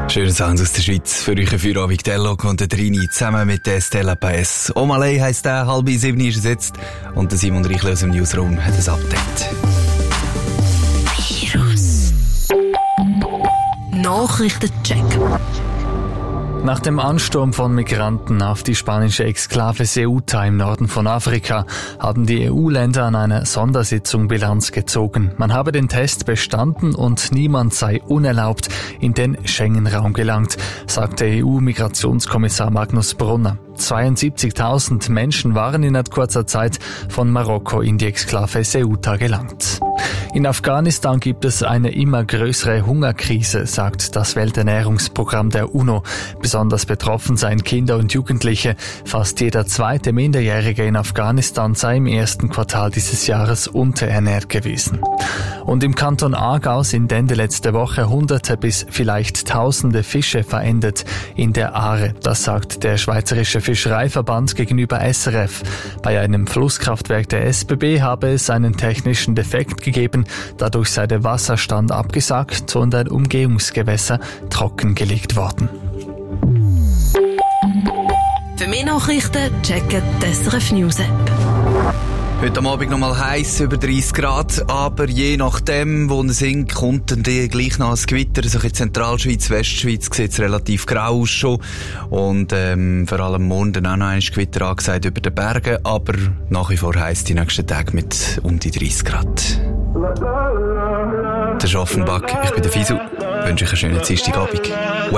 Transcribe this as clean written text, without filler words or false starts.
Schöner Sound aus der Schweiz für euch für Abend Delloc und der Trini zusammen mit der Stella Paes. Omalei heisst der, 6:30 ist es jetzt und der Simon Reichle aus dem Newsroom hat ein Update. Virus. Nachrichtencheck. Nach dem Ansturm von Migranten auf die spanische Exklave Ceuta im Norden von Afrika haben die EU-Länder an einer Sondersitzung Bilanz gezogen. Man habe den Test bestanden und niemand sei unerlaubt in den Schengen-Raum gelangt, sagte EU-Migrationskommissar Magnus Brunner. 72.000 Menschen waren in kurzer Zeit von Marokko in die Exklave Ceuta gelangt. In Afghanistan gibt es eine immer größere Hungerkrise, sagt das Welternährungsprogramm der UNO. Besonders betroffen seien Kinder und Jugendliche. Fast jeder zweite Minderjährige in Afghanistan sei im ersten Quartal dieses Jahres unterernährt gewesen. Und im Kanton Aargau sind Ende letzte Woche Hunderte bis vielleicht Tausende Fische verendet in der Aare. Das sagt der Schweizerische Fischereiverband gegenüber SRF. Bei einem Flusskraftwerk der SBB habe es einen technischen Defekt gegeben. Dadurch sei der Wasserstand abgesackt und ein Umgehungsgewässer trockengelegt worden. Für mehr Nachrichten checken die SRF News App. Heute am Abend nochmal heiß, über 30 Grad, aber je nachdem, wo wir sind, kommt dann gleich noch ein Gewitter. Also in Zentralschweiz, Westschweiz sieht es relativ grau aus schon. Und vor allem morgen dann auch noch ein Gewitter angesagt über den Bergen, aber nach wie vor heiß die nächsten Tage mit um die 30 Grad. Der Schaffenbach, ich bin der Fisu, wünsche euch einen schönen Dienstagabend.